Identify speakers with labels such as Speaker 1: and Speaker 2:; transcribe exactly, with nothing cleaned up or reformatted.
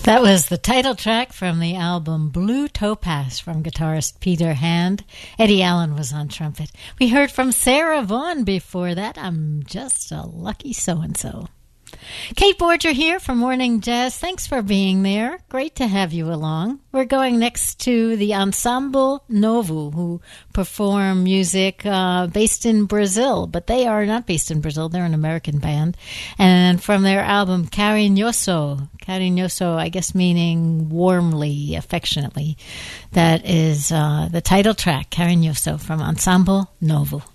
Speaker 1: That was the title track from the album Blue Topaz from guitarist Peter Hand. Eddie Allen was on trumpet. We heard from Sarah Vaughan before that. I'm just a lucky so-and-so. Kate Borger here for Morning Jazz. Thanks for being there. Great to have you along. We're going next to the Ensemble Novo, who perform music uh, based in Brazil, but they are not based in Brazil. They're an American band. And from their album Carinhoso, Carinhoso, I guess meaning warmly, affectionately, that is uh, the title track, Carinhoso, from Ensemble Novo.